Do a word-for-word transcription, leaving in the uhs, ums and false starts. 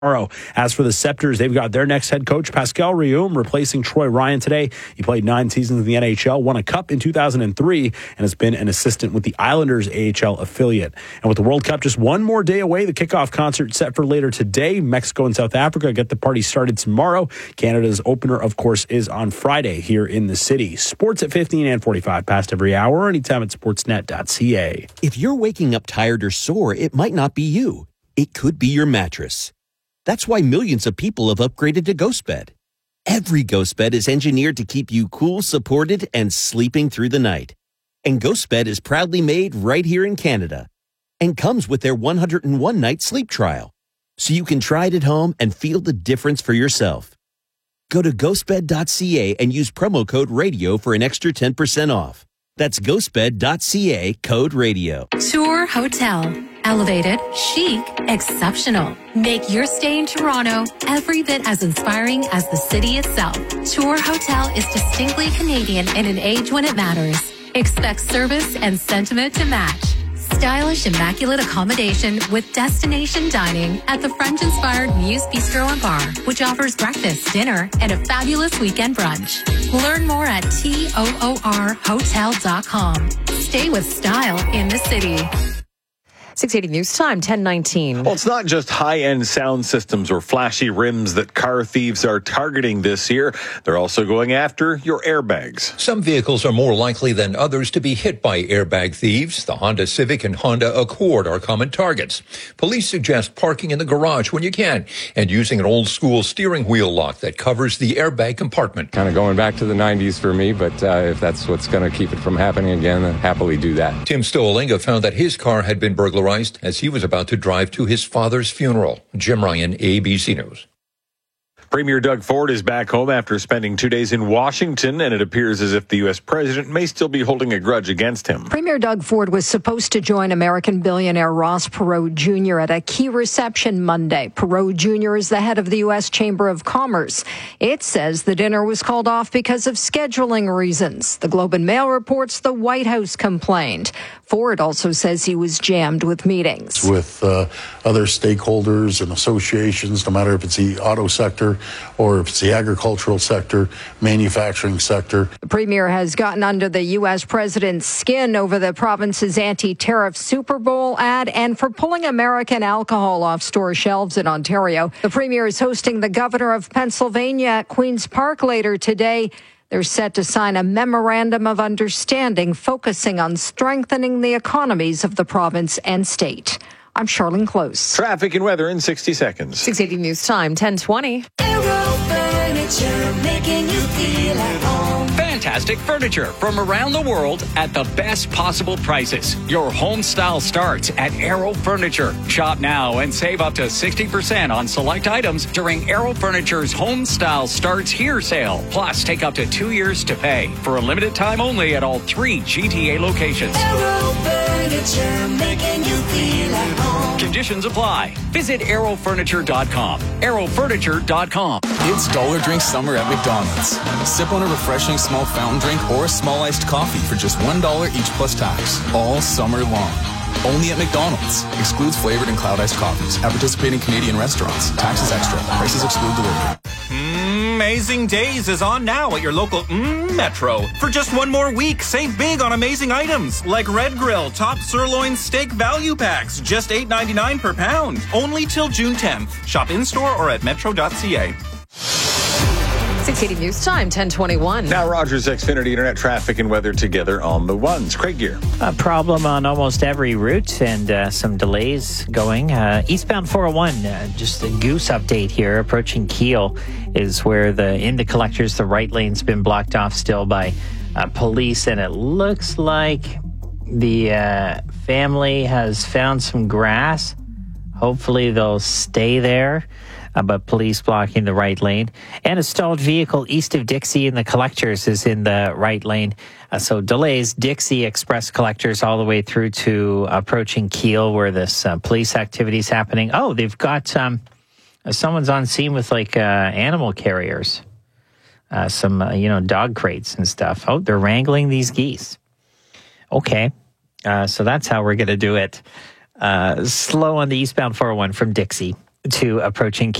tomorrow. As for the Scepters, they've got their next head coach, Pascal Riaume, replacing Troy Ryan today. He played nine seasons in the N H L, won a cup in two thousand three, and has been an assistant with the Islanders A H L affiliate. And with the World Cup just one more day away, the kickoff concert set for later today. Mexico and South Africa get the party started tomorrow. Canada's opener, of course, is on Friday here in the city. Sports at fifteen and forty-five past every hour, anytime at sportsnet dot c a. If you're waking up tired or sore, it might not be you. It could be your mattress. That's why millions of people have upgraded to GhostBed. Every GhostBed is engineered to keep you cool, supported, and sleeping through the night. And GhostBed is proudly made right here in Canada and comes with their one hundred one night sleep trial, so you can try it at home and feel the difference for yourself. Go to ghost bed dot c a and use promo code RADIO for an extra ten percent off. That's ghost bed dot c a, code RADIO. Tour Hotel. Elevated, chic, exceptional. Make your stay in Toronto every bit as inspiring as the city itself. Tour Hotel is distinctly Canadian in an age when it matters. Expect service and sentiment to match. Stylish, immaculate accommodation with destination dining at the French-inspired Muse Bistro and Bar, which offers breakfast, dinner, and a fabulous weekend brunch. Learn more at toor hotel dot com. Stay with style in the city. six eighty News Time, ten nineteen. Well, it's not just high-end sound systems or flashy rims that car thieves are targeting this year. They're also going after your airbags. Some vehicles are more likely than others to be hit by airbag thieves. The Honda Civic and Honda Accord are common targets. Police suggest parking in the garage when you can and using an old-school steering wheel lock that covers the airbag compartment. Kind of going back to the nineties for me, but uh, if that's what's going to keep it from happening again, I'd happily do that. Tim Stolinga found that his car had been burglarized as he was about to drive to his father's funeral. Jim Ryan, A B C News. Premier Doug Ford is back home after spending two days in Washington, and it appears as if the U S president may still be holding a grudge against him. Premier Doug Ford was supposed to join American billionaire Ross Perot Junior at a key reception Monday. Perot Junior is the head of the U S Chamber of Commerce. It says the dinner was called off because of scheduling reasons. The Globe and Mail reports the White House complained. Ford also says he was jammed with meetings. With uh, other stakeholders and associations, no matter if it's the auto sector or if it's the agricultural sector, manufacturing sector. The premier has gotten under the U S president's skin over the province's anti-tariff Super Bowl ad and for pulling American alcohol off store shelves in Ontario. The premier is hosting the governor of Pennsylvania at Queen's Park later today. They're set to sign a memorandum of understanding focusing on strengthening the economies of the province and state. I'm Charlene Close. Traffic and weather in sixty seconds. six eighty News Time, ten twenty. Aero Furniture, making you feel at home. Fantastic furniture from around the world at the best possible prices. Your home style starts at Aero Furniture. Shop now and save up to sixty percent on select items during Aero Furniture's Home Style Starts Here sale. Plus, take up to two years to pay for a limited time only at all three G T A locations. Aero Furniture, making you feel at home. Conditions apply. Visit aero furniture dot com. aero furniture dot com. It's Dollar Drink Summer at McDonald's. Sip on a refreshing small fountain drink or a small iced coffee for just one dollar each plus tax. All summer long. Only at McDonald's. Excludes flavored and cloud iced coffees. At participating Canadian restaurants. Taxes extra. Prices exclude delivery. Amazing Days is on now at your local mm, Metro. For just one more week, save big on amazing items like Red Grill Top Sirloin Steak Value Packs, just eight ninety-nine per pound. Only till June tenth. Shop in-store or at metro dot c a. six eighty News Time, ten twenty-one. Now Rogers Xfinity Internet traffic and weather together on the ones. Craig Gear. A problem on almost every route and uh, some delays going. Uh, eastbound four oh one, uh, just a goose update here. Approaching Kiel is where the in the collectors, the right lane's been blocked off still by uh, police. And it looks like the uh, family has found some grass. Hopefully they'll stay there. Uh, but police blocking the right lane. And a stalled vehicle east of Dixie in the collectors is in the right lane. Uh, so delays, Dixie Express collectors all the way through to approaching Kiel where this uh, police activity is happening. Oh, they've got um, someone's on scene with like uh, animal carriers, uh, some, uh, you know, dog crates and stuff. Oh, they're wrangling these geese. Okay. Uh, so that's how we're going to do it. Uh, slow on the eastbound four oh one from Dixie. to approaching